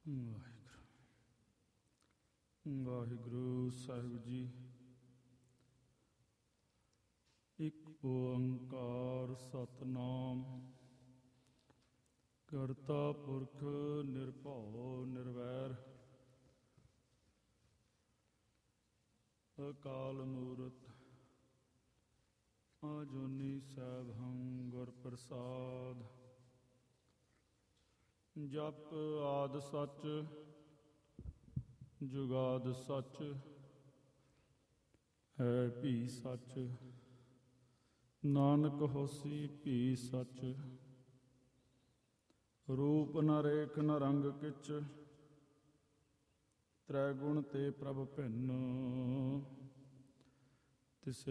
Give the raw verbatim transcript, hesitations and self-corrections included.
ਵਾਹਿਗੁਰੂ ਵਾਹਿਗੁਰੂ ਸਾਹਿਬ ਜੀ। ਇੱਕ ਓੰਕਾਰ ਸਤਿਨਾਮ ਕਰਤਾ ਪੁਰਖ ਨਿਰਭਉ ਨਿਰਵੈਰ ਅਕਾਲ ਮੂਰਤ ਆਜੂਨੀ ਸੈਭੰ ਗੁਰ ਪ੍ਰਸਾਦ। ਜਪ ਆਦਿ ਸੱਚ ਜੁਗਾਦ ਸੱਚ ਹੈ ਭੀ ਸੱਚ, ਨਾਨਕ ਹੋਸੀ ਭੀ ਸੱਚ। ਰੂਪ ਨ ਰੇਖ ਨ ਰੰਗ ਕਿਛ, ਤ੍ਰੈ ਗੁਣ ਤੇ ਪ੍ਰਭ ਭਿੰਨ। ਤਿਸ